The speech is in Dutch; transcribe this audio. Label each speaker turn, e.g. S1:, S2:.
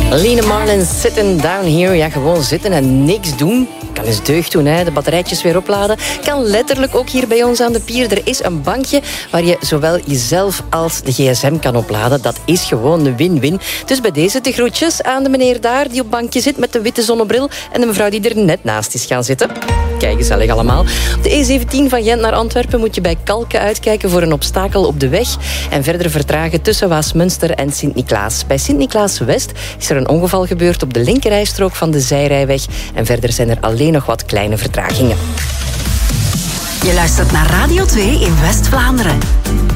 S1: Lene Marlin, sitting down here. Ja, gewoon zitten en niks doen. Kan eens deugd doen, hè. De batterijtjes weer opladen. Kan letterlijk ook hier bij ons aan de pier. Er is een bankje waar je zowel jezelf als de gsm kan opladen. Dat is gewoon een win-win. Dus bij deze de groetjes aan de meneer daar die op bankje zit met de witte zonnebril en de mevrouw die er net naast is gaan zitten. Kijk, gezellig allemaal. Op de E17 van Gent naar Antwerpen moet je bij Kalken uitkijken voor een obstakel op de weg en verder vertragen tussen Waasmunster en Sint-Niklaas. Bij Sint-Niklaas-West is er een ongeval gebeurd op de linkerrijstrook van de zijrijweg en verder zijn er alleen nog wat kleine vertragingen.
S2: Je luistert naar Radio 2 in West-Vlaanderen.